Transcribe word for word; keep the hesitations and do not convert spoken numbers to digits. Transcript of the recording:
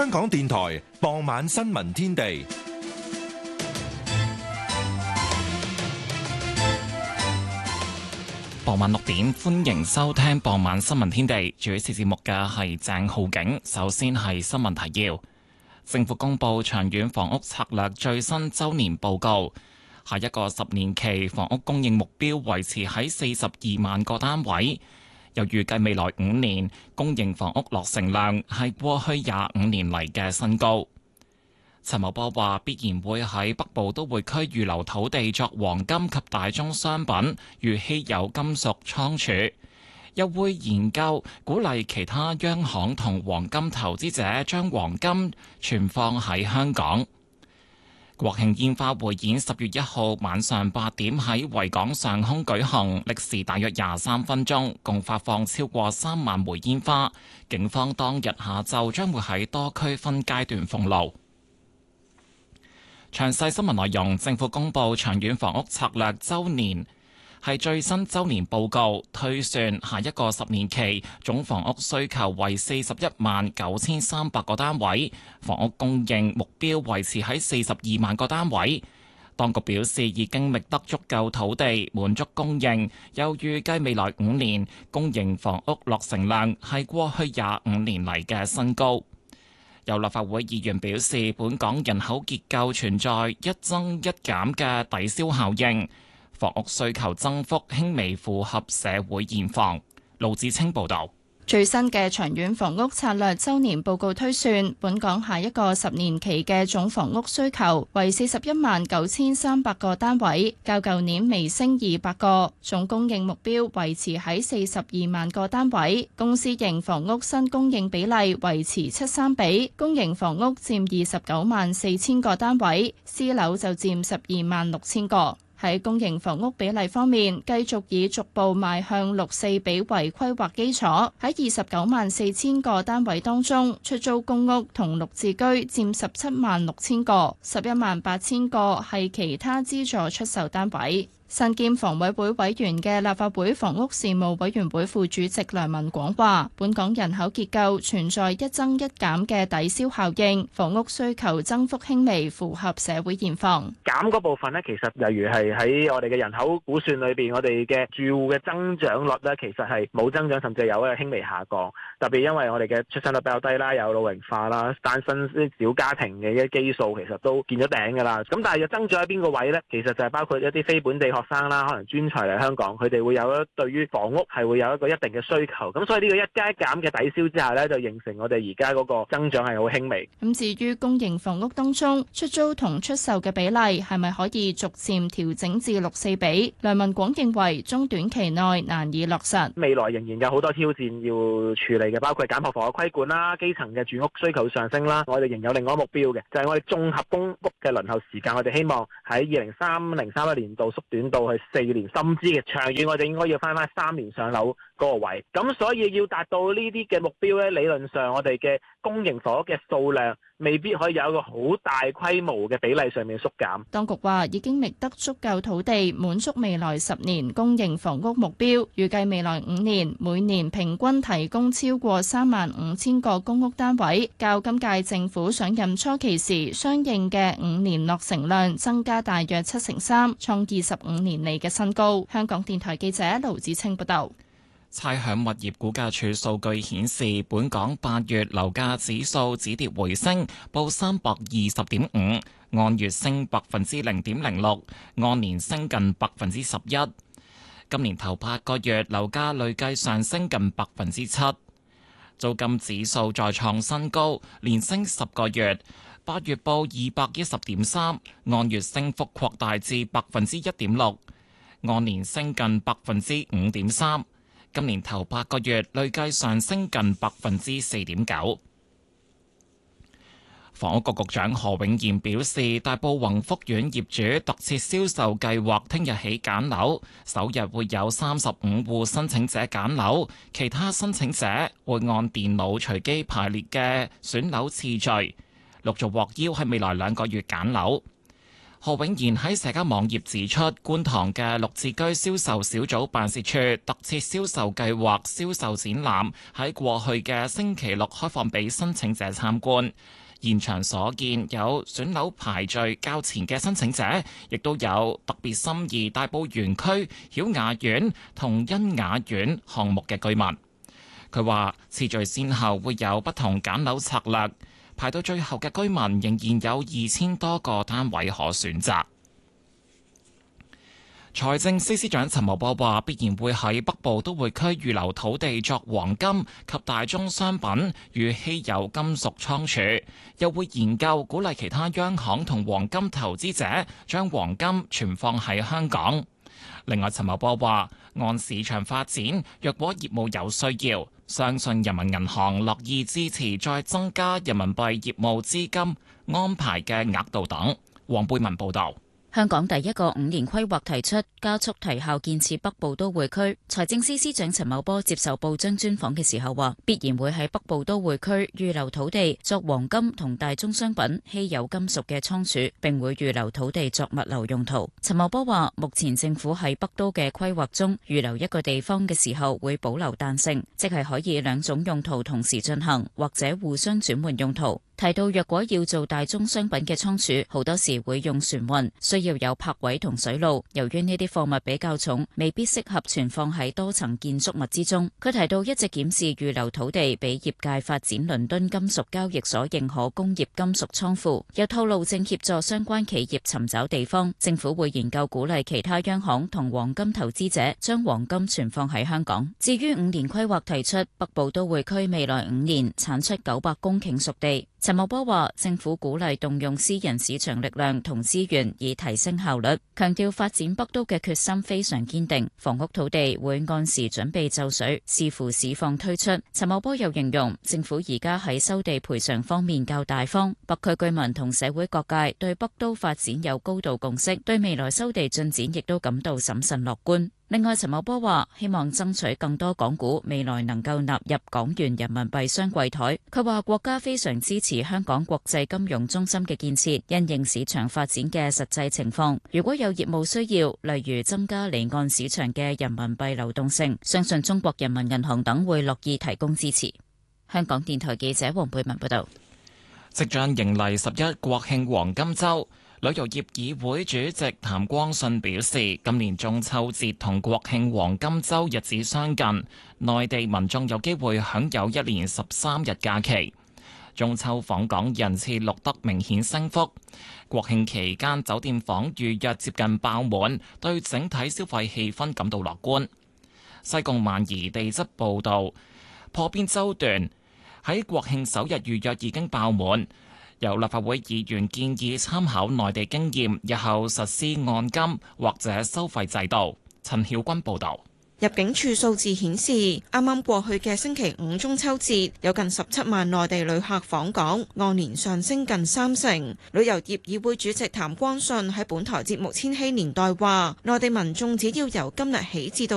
香港電台傍晚新聞天地。 傍晚六點，歡迎收聽傍晚新聞天地。主持節目嘅係鄭浩景。首先係新聞提要：政府公布長遠房屋策略最新周年報告，下一個十年期房屋供應目標維持喺四十二萬個單位。又預計未來五年公營房屋落成量係過去廿五年嚟嘅新高。陳茂波話必然會喺北部都會區預留土地作黃金及大宗商品如稀有金屬倉儲，又會研究鼓勵其他央行同黃金投資者將黃金存放喺香港。國慶煙花匯演十月一號晚上八點喺維港上空舉行，歷時大約廿三分鐘，共發放超過三萬枚煙花。警方當日下晝將會喺多區分階段封路。詳細新聞內容，政府公布長遠房屋策略週年係最新週年報告，推算下一個十年期總房屋需求為四十一萬九千三百個單位，房屋供應目標維持喺四十二萬個單位。當局表示已經覓得足夠土地滿足供應，又預計未來五年公營房屋落成量係過去廿五年嚟嘅新高。有立法會議員表示，本港人口結構存在一增一減嘅抵消效應，房屋需求增幅輕微符合社會現況。盧子清報導。 最新嘅長遠房屋策略週年報告推算，本港下一個十年期嘅總房屋需求為四十一萬九千三百個單位，較舊年微升二百個，總供應目標維持喺四十二萬個單位。公私營房屋新供應比例維持七三比，公營房屋佔二十九萬四千個單位，私樓就佔十二萬六千個。喺公營房屋比例方面，繼續以逐步邁向六四比為規劃基礎。喺二十九萬四千個單位當中，出租公屋同綠置居佔十七萬六千個，十一萬八千個係其他資助出售單位。身兼房委會委員嘅立法會房屋事務委員會副主席梁文廣話，本港人口結構存在一增一減嘅抵消效應，房屋需求增幅輕微，符合社會現況。 減嗰部分呢，其實例如係喺我哋嘅人口估算裏邊，我哋嘅住戶嘅增長率呢，其實係冇增長，甚至有一個輕微下降。特別因為我哋嘅出生率比較低啦，有老齡化啦，單身啲小家庭嘅一基數其實都見咗頂㗎啦。咁但係又增長喺邊個位呢？其實就係包括一啲非本地學生啦，可能專才嚟香港，佢哋會有一對於房屋係會有一個一定嘅需求，咁所以呢個一加一減嘅抵消之下呢，就形成我哋而家嗰個增長係好輕微。 咁至於公營房屋當中出租同出售嘅比例係咪可以逐漸調整至六四比？梁文廣認為中短期內難以落實， 未來仍然有好多挑戰要處理嘅，包括簡樸房嘅規管啦、基層嘅住屋需求上升啦，我哋仍有另外一個目標嘅，就係我哋綜合公屋嘅輪候時間，我哋希望喺二零三零三一年度縮短到去四年，甚至嘅長遠，我哋應該要翻翻三年上樓嗰個位。咁所以要達到呢啲嘅目標咧，理論上我哋嘅公營房屋嘅數量未必可以有一個好大規模嘅比例上面縮減。 當局話已經覓得足夠土地滿足未來十年公營房屋目標，預計未來五年每年平均提供超過三萬五千個公屋單位，較今屆政府上任初期時相應嘅五年落成量增加大約七成三，創二十五年嚟嘅新高。香港電台記者盧子清報道。 差餉物業估價署數據顯示，本港八月樓價指數止跌回升，報三百二十點五，按月升百分之零點零六，按年升近百分之十一。今年頭八個月樓價累計上升近百分之七，租金指數再創新高，連升十個月，八月報二百一十點三，按月升幅擴大至百分之一點六，按年升近百分之五點三。今年頭八個月累計上升近百分之四點九。房屋局局長何永賢表示，大埔宏福苑業主特設銷售計劃聽日起揀樓，首日會有三十五戶申請者揀樓，其他申請者會按電腦隨機排列嘅選樓次序，陸續獲邀喺未來兩個月揀樓。 何永賢喺社交網頁指出，觀塘嘅綠置居銷售小組辦事處特設銷售計劃銷售展覽喺過去嘅星期六開放俾申請者參觀。現場所見有選樓排序較前嘅申請者，亦都有特別心儀大埔園區曉雅苑同欣雅苑項目嘅居民。佢話次序先後會有不同揀樓策略，排到最後嘅居民仍然有二千多個單位可選擇。財政司司長陳茂波話，必然會喺北部都會區預留土地作黃金及大宗商品與稀有金屬倉儲，又會研究鼓勵其他央行同黃金投資者將黃金存放喺香港。另外，陳茂波話，按市場發展，若果業務有需要，相信人民銀行樂意支持再增加人民幣業務資金安排嘅額度等。黃貝文報導。 香港第一個五年規劃提出加速提效建設北部都會區，財政司司長陳茂波接受報章專訪嘅時候話，必然會喺北部都會區預留土地作黃金同大宗商品、稀有金屬嘅倉儲，並會預留土地作物流用途。陳茂波話，目前政府喺北都嘅規劃中預留一個地方嘅時候會保留彈性，即係可以兩種用途同時進行，或者互相轉換用途。提到若果要做大宗商品嘅倉儲，好多時會用船運，需要有泊位同水路。由於呢啲貨物比較重，未必適合存放喺多層建築物之中。佢提到一直檢視預留土地俾業界發展倫敦金屬交易所認可工業金屬倉庫，又透露正協助相關企業尋找地方。政府會研究鼓勵其他央行同黃金投資者將黃金存放喺香港。至於五年規劃提出北部都會區未來五年產出九百公頃熟地。陳茂波話，政府鼓勵動用私人市場力量同資源以提升效率，強調發展北都嘅決心非常堅定，房屋土地會按時準備就緒，視乎市況推出。陳茂波又形容政府而家喺收地賠償方面較大方，北區居民同社會各界對北都發展有高度共識，對未來收地進展亦都感到審慎樂觀。另外，陳茂波話希望爭取更多港股未來能夠納入港元人民幣雙櫃台。佢話國家非常支持香港國際金融中心嘅建設，因應市場發展嘅實際情況，如果有業務需要，例如增加離岸市場嘅人民幣流動性，相信中國人民銀行等會樂意提供支持。香港電台記者黃貝文報道。 即將迎嚟十一國慶黃金週。旅遊業議會主席譚光信表示，今年中秋節同國慶黃金週日子相近，內地民眾有機會享有一連十三日假期。中秋訪港人次錄得明顯升幅，國慶期間酒店房預約接近爆滿，對整體消費氣氛感到樂觀。西貢萬宜地質報道，破邊洲段喺國慶首日預約已經爆滿。有立法會議員建議參考內地經驗，日後實施按金或者收費制度。陳曉君報導。 入境處數字顯示，啱啱過去嘅星期五中秋節有近十七萬內地旅客訪港，按年上升近三成。旅遊業議會主席譚光信喺本台節目《千禧年代》話，內地民眾只要由今日起至到